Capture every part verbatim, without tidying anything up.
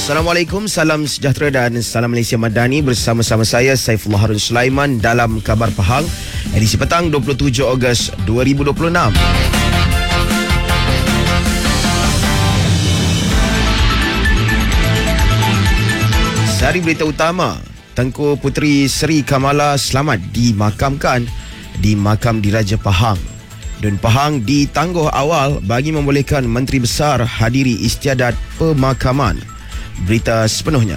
Assalamualaikum, salam sejahtera dan salam Malaysia Madani. Bersama-sama saya Saifullah Harun Sulaiman dalam Khabar Pahang edisi petang dua puluh tujuh Ogos dua ribu dua puluh enam. Sari berita utama, Tengku Puteri Seri Kamala selamat dimakamkan di makam Diraja Pahang. Dan Pahang ditangguh awal bagi membolehkan Menteri Besar hadiri istiadat pemakaman. Berita sepenuhnya.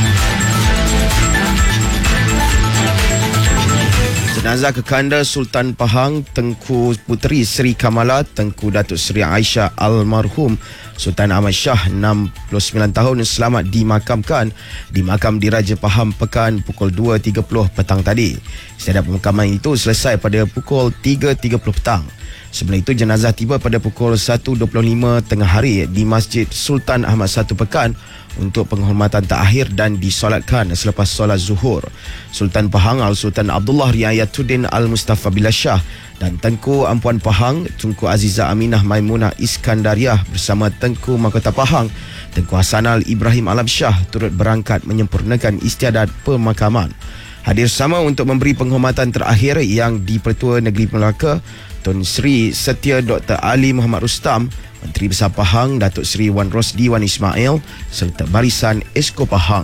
Jenazah kekanda Sultan Pahang Tengku Puteri Seri Kamala Tengku Datuk Seri Aisyah Almarhum Sultan Ahmad Shah enam puluh sembilan tahun selamat dimakamkan di makam Diraja Pahang Pekan pukul dua tiga puluh petang tadi. Istiadat pemakaman itu selesai pada pukul tiga tiga puluh petang. Sebelum itu, jenazah tiba pada pukul satu dua puluh lima tengah hari di Masjid Sultan Ahmad satu Pekan untuk penghormatan terakhir dan disolatkan selepas solat zuhur. Sultan Pahang Al-Sultan Abdullah Riayatuddin Al-Mustafa Billah Shah dan Tengku Ampuan Pahang Tunku Azizah Aminah Maimunah Iskandariah bersama Tengku Mahkota Pahang Tengku Hasanal Ibrahim Alam Shah turut berangkat menyempurnakan istiadat pemakaman. Hadir sama untuk memberi penghormatan terakhir yang di-Pertua Negeri Melaka Tun Sri Setia Doktor Ali Muhammad Rustam, Menteri Besar Pahang Datuk Seri Wan Rosdi Wan Ismail serta barisan Esko Pahang.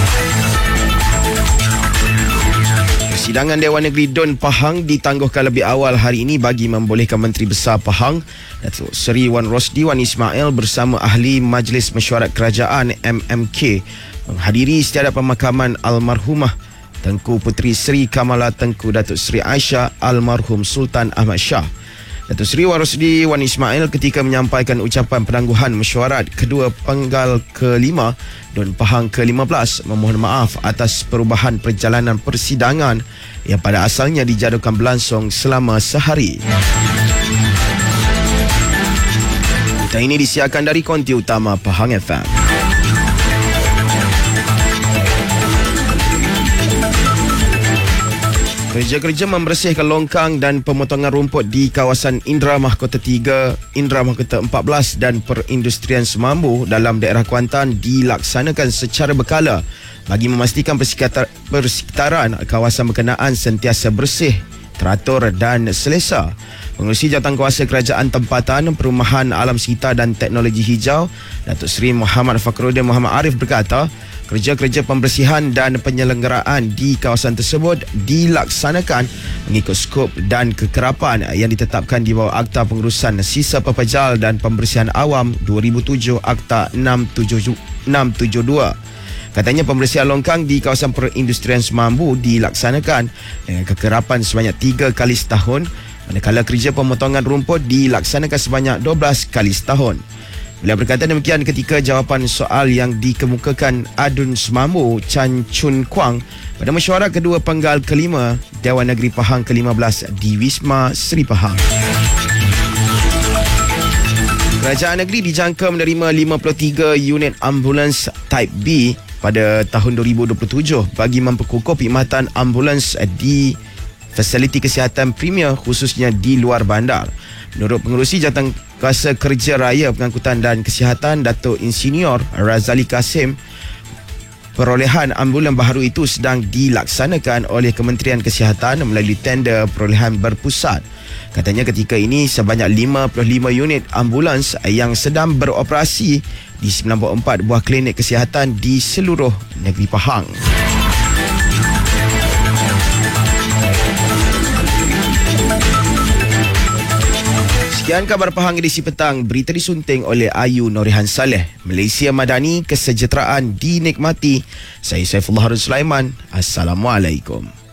Persidangan Dewan Negeri Dun Pahang ditangguhkan lebih awal hari ini bagi membolehkan Menteri Besar Pahang Datuk Seri Wan Rosdi Wan Ismail bersama Ahli Majlis Mesyuarat Kerajaan M M K menghadiri istiadat pemakaman almarhumah Tengku Puteri Seri Kamala Tengku Datuk Seri Aisyah Almarhum Sultan Ahmad Shah. Datuk Seri Wan Rosdi Wan Ismail ketika menyampaikan ucapan penangguhan mesyuarat kedua penggal kelima Dun Pahang ke lima belas memohon maaf atas perubahan perjalanan persidangan yang pada asalnya dijadualkan berlangsung selama sehari. Berita ini disiarkan dari konti utama Pahang F M. Kerja-kerja membersihkan longkang dan pemotongan rumput di kawasan Indra Mahkota tiga, Indra Mahkota empat belas dan Perindustrian Semambu dalam daerah Kuantan dilaksanakan secara berkala bagi memastikan persekitaran kawasan berkenaan sentiasa bersih, teratur dan selesa. Pengerusi Jawatankuasa Kerajaan Tempatan, Perumahan Alam Sekitar dan Teknologi Hijau, Datuk Seri Muhammad Fakhruddin Muhammad Arif berkata, kerja-kerja pembersihan dan penyelenggaraan di kawasan tersebut dilaksanakan mengikut skop dan kekerapan yang ditetapkan di bawah Akta Pengurusan Sisa Pepejal dan Pembersihan Awam dua ribu tujuh Akta enam tujuh dua. Katanya pembersihan longkang di kawasan Perindustrian Semambu dilaksanakan dengan kekerapan sebanyak tiga kali setahun, manakala kerja pemotongan rumput dilaksanakan sebanyak dua belas kali setahun. Beliau berkata demikian ketika jawapan soal yang dikemukakan Adun Semambu Chan Chun Kwang pada mesyuarat kedua penggal kelima Dewan Negeri Pahang ke lima belas di Wisma Seri Pahang. Kerajaan negeri dijangka menerima lima puluh tiga unit ambulans Type B pada tahun dua ribu dua puluh tujuh bagi memperkukuh perkhidmatan ambulans di fasiliti kesihatan premier khususnya di luar bandar. Menurut Pengerusi Jawatankuasa Kerja Raya Pengangkutan dan Kesihatan Datuk Insinyur Razali Kasim, perolehan ambulan baharu itu sedang dilaksanakan oleh Kementerian Kesihatan melalui tender perolehan berpusat. Katanya ketika ini sebanyak lima puluh lima unit ambulans yang sedang beroperasi di sembilan puluh empat buah klinik kesihatan di seluruh negeri Pahang. Sekian Khabar Pahang edisi petang, berita disunting oleh Ayu Norihan Saleh. Malaysia Madani, kesejahteraan dinikmati. Saya Saifullah Harun Sulaiman. Assalamualaikum.